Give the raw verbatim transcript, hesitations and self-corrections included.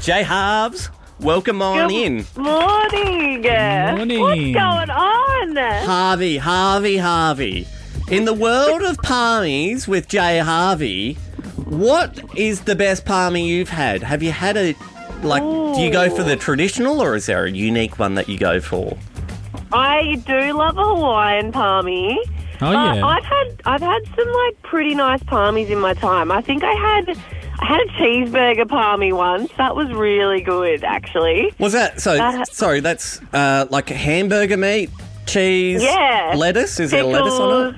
Jay Harves, welcome on Good in. Morning. Morning. What's going on? Harvey, Harvey, Harvey. In the world of palmies with Jay Harvey, what is the best palmy you've had? Have you had a, like, do you go for the traditional or is there a unique one that you go for? I do love a Hawaiian palmy. Oh, but yeah. I've had I've had some like pretty nice palmies in my time. I think I had I had a cheeseburger palmy once. That was really good, actually. Was that, so, That- sorry, that's uh, like a hamburger meat, cheese, Yeah. lettuce? Is there lettuce on it?